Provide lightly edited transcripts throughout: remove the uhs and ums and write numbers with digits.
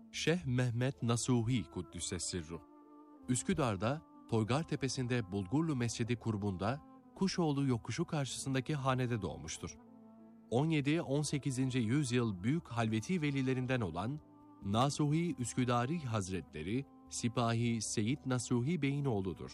Şeyh Mehmet Nasuhi Kuddüs'e sirruh. Üsküdar'da Toygar Tepesi'nde Bulgurlu Mescidi kurbunda Kuşoğlu yokuşu karşısındaki hanede doğmuştur. 17-18. yüzyıl büyük halveti velilerinden olan Nasuhi Üsküdari Hazretleri Sipahi Seyyid Nasuhi Bey'in oğludur.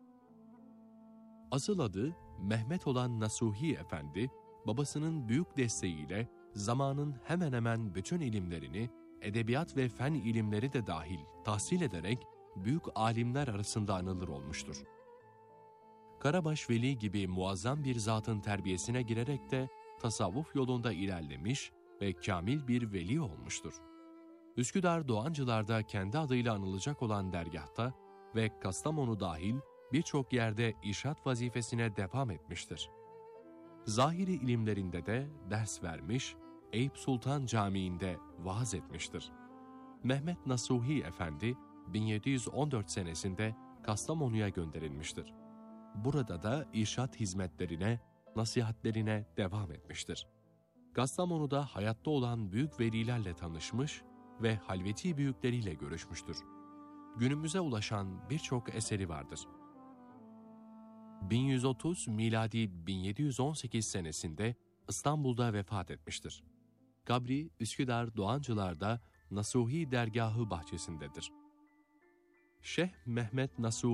Asıl adı Mehmet olan Nasuhi Efendi, babasının büyük desteğiyle zamanın hemen hemen bütün ilimlerini, edebiyat ve fen ilimleri de dahil tahsil ederek büyük alimler arasında anılır olmuştur. Karabaş Veli gibi muazzam bir zatın terbiyesine girerek de tasavvuf yolunda ilerlemiş ve kamil bir veli olmuştur. Üsküdar Doğancılar'da kendi adıyla anılacak olan dergâhta ve Kastamonu dahil birçok yerde irşad vazifesine devam etmiştir. Zahiri ilimlerinde de ders vermiş, Eyüp Sultan Camii'nde vaaz etmiştir. Mehmet Nasuhi Efendi 1714 senesinde Kastamonu'ya gönderilmiştir. Burada da irşad hizmetlerine, nasihatlerine devam etmiştir. Kastamonu'da hayatta olan büyük velilerle tanışmış ve halveti büyükleriyle görüşmüştür. Günümüze ulaşan birçok eseri vardır. 1130 miladi 1718 senesinde İstanbul'da vefat etmiştir. Kabri Üsküdar Doğancılar'da Nasuhi Dergahı bahçesindedir. Şeyh Mehmet Nasuhi